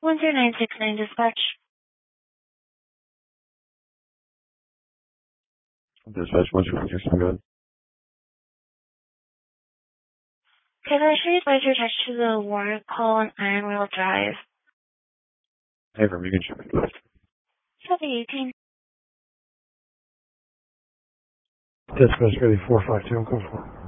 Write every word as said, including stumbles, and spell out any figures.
one zero nine six nine dispatch. Dispatch one zero nine six nine, go ahead. Can I show you advise your attached to the warrant call on Iron Rail Drive? Hey, from you can show me. Go ahead. seven eighteen. Dispatch ready four five two, I'm coming for.